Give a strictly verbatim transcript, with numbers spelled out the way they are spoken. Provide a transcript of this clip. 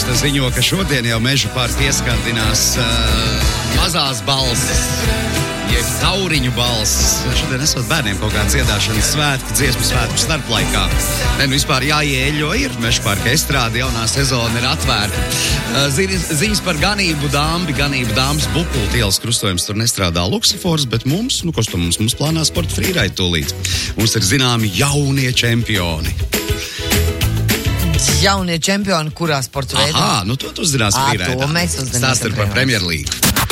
Zviedrieši ziņo, ka šodien jau meža parka ieskandinās uh, mazās balsis, jeb tauriņu balsis. Šodien esot bērniem kaut kāda dziedāšanas svētki, dziesmu svētku starplaikā. Ne, nu vispār jāieļo ir, meža parka estrāde, jaunā sezona ir atvērta. Uh, ziņas, ziņas par ganību dāmbi, ganību dāmas Bukulti ielas krustojums tur nestrādā luksifors, bet mums, nu kas tu mums, mums plānā sporta frīraid tūlīt. Mums ir zināmi jaunie čempioni. Jaunie čempioni kurā sporta veidā? Aha, nu to tu zinās frīraidā. To mēs uzzināsim. Stāst ir par Premjerlīgu.